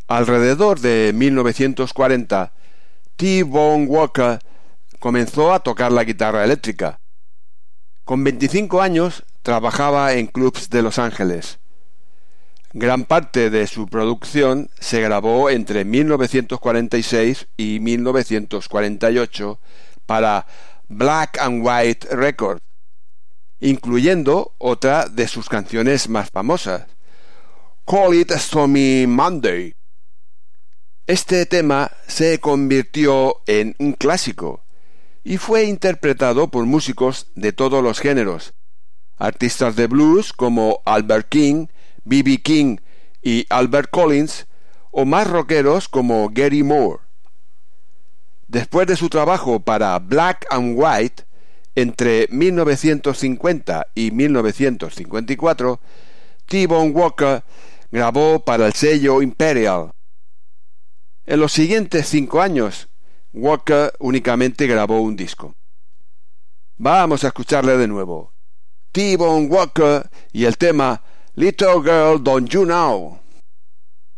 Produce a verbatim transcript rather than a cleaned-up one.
Alrededor de mil novecientos cuarenta, T-Bone Walker comenzó a tocar la guitarra eléctrica. Con veinticinco años trabajaba en clubs de Los Ángeles. Gran parte de su producción se grabó entre mil novecientos cuarenta y seis y mil novecientos cuarenta y ocho para Black and White Records, incluyendo otra de sus canciones más famosas, Call It Stormy Monday. Este tema se convirtió en un clásico y fue interpretado por músicos de todos los géneros, artistas de blues como Albert King, B B King y Albert Collins, o más rockeros como Gary Moore. Después de su trabajo para Black and White, entre mil novecientos cincuenta y mil novecientos cincuenta y cuatro, T-Bone Walker grabó para el sello Imperial. En los siguientes cinco años, Walker únicamente grabó un disco. Vamos a escucharle de nuevo. T-Bone Walker y el tema Little Girl Don't You Know.